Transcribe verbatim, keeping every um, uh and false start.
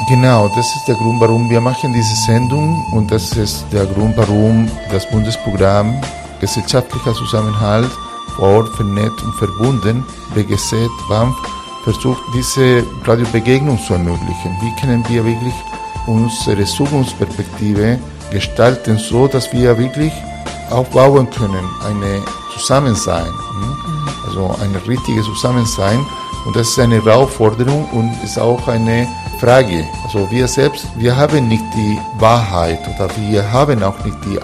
Genau, das ist der Grund, warum wir machen diese Sendung und das ist der Grund, warum das Bundesprogramm Gesellschaftlicher Zusammenhalt vor Ort vernetzt und verbunden, B G Z, B A M F, versucht diese Radiobegegnung zu ermöglichen. Wie können wir wirklich unsere Zukunftsperspektive gestalten, so dass wir wirklich aufbauen können, eine Zusammensein, also ein richtiges Zusammensein. Und das ist eine Herausforderung und ist auch eine Frage. Also wir selbst, wir haben nicht die Wahrheit oder wir haben auch nicht die